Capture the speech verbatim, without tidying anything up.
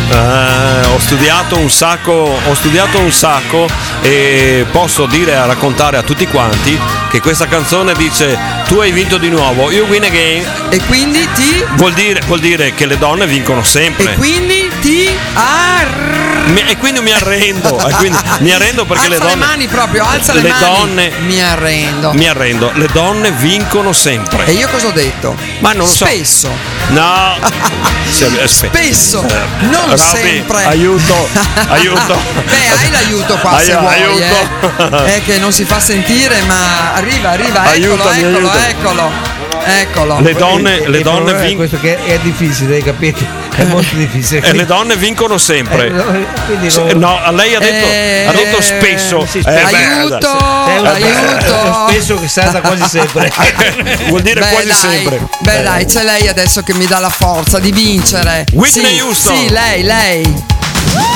Eh, ho studiato un sacco, ho studiato un sacco e posso dire a raccontare a tutti quanti che questa canzone dice: tu hai vinto di nuovo, you win again. E quindi ti Vuol dire, vuol dire che le donne vincono sempre. E quindi ti arr... Mi, e quindi mi arrendo. E quindi mi arrendo perché alza le donne. le mani proprio, alza le, le mani. donne. Mi arrendo. Mi arrendo. Le donne vincono sempre. E io cosa ho detto? Ma non lo so. Spesso. No. Spesso. Eh, non Robby, sempre. Aiuto. Aiuto. Beh, hai l'aiuto qua Ai- se vuoi, aiuto. eh. È che non si fa sentire, ma arriva, arriva, eccolo, Aiutami, eccolo, aiuto. eccolo. Eccolo. Le donne, E- le il donne problema è vincono. questo che è difficile, hai capito? È molto difficile. E le donne vincono sempre. Eh, quindi Se- non- no, lei ha detto, Eh, ha detto spesso. sì, Eh, spesso. beh, Aiuto, È un- aiuto. Spesso che salta quasi sempre. vuol dire Beh, quasi dai, sempre. beh dai, c'è lei adesso che mi dà la forza di vincere. Whitney Sì, Houston. sì, lei, lei.